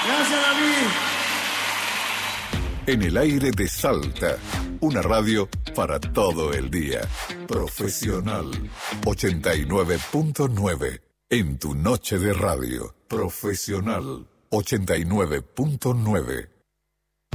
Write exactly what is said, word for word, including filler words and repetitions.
Gracias, David. En el aire de Salta, una radio para todo el día. Profesional ochenta y nueve punto nueve. En tu noche de radio. Profesional ochenta y nueve punto nueve.